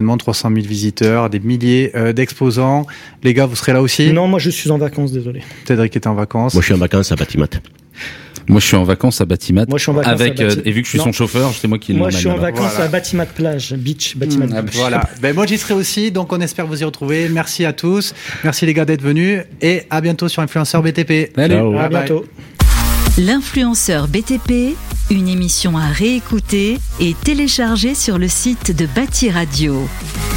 événement, 300 000 visiteurs, des milliers d'exposants. Les gars, vous serez là aussi? Non, moi je suis en vacances, désolé. Cédric est en vacances. Moi je suis en vacances à Batimat. Moi, je suis en vacances à Batimat. Moi, je suis en vacances avec, et vu que je suis son chauffeur, c'est moi qui l'emmène. Moi, je suis en là-bas. vacances à Batimat Plage, Beach, Batimat Beach. Voilà. Moi, j'y serai aussi, donc on espère vous y retrouver. Merci à tous. Merci les gars d'être venus et à bientôt sur Influenceur BTP. Salut. À bientôt. L'Influenceur BTP, une émission à réécouter et télécharger sur le site de Bâti Radio.